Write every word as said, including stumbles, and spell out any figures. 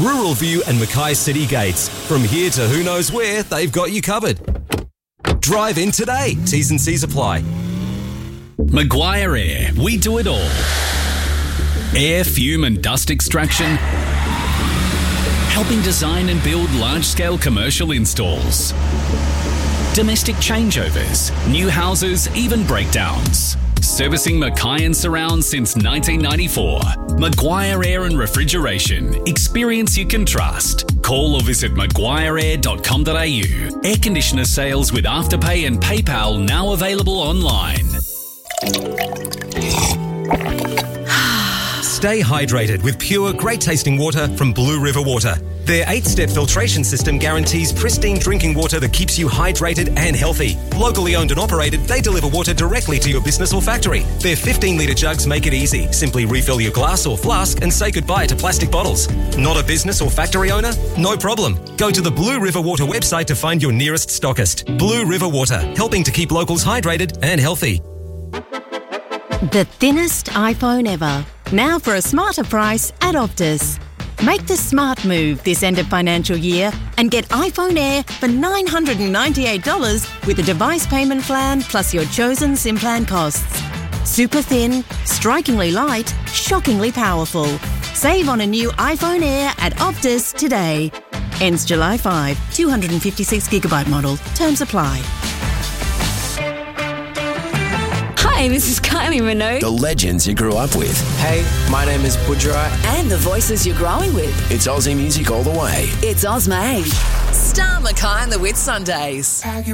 Rural View and Mackay City Gates. From here to who knows where, they've got you covered. Drive in today. T's and C's apply. Maguire Air. We do it all. Air, fume and dust extraction. Helping design and build large-scale commercial installs. Domestic changeovers, new houses, even breakdowns. Servicing Mackay and surrounds since nineteen ninety-four. Maguire Air and Refrigeration. Experience you can trust. Call or visit maguire air dot com dot a u. Air conditioner sales with Afterpay and PayPal now available online. Stay hydrated with pure, great-tasting water from Blue River Water. Their eight-step filtration system guarantees pristine drinking water that keeps you hydrated and healthy. Locally owned and operated, they deliver water directly to your business or factory. Their fifteen-litre jugs make it easy. Simply refill your glass or flask and say goodbye to plastic bottles. Not a business or factory owner? No problem. Go to the Blue River Water website to find your nearest stockist. Blue River Water, helping to keep locals hydrated and healthy. The thinnest iPhone ever. Now for a smarter price at Optus. Make the smart move this end of financial year and get iPhone Air for nine hundred ninety-eight dollars with a device payment plan plus your chosen SIM plan costs. Super thin, strikingly light, shockingly powerful. Save on a new iPhone Air at Optus today. Ends July fifth, two hundred fifty-six gigabyte model. Terms apply. Hi, this is Kylie Minogue. The legends you grew up with. Hey, my name is Pujara. And the voices you're growing with. It's Aussie music all the way. It's Ozmade. Star Mackay and the Whit Sundays.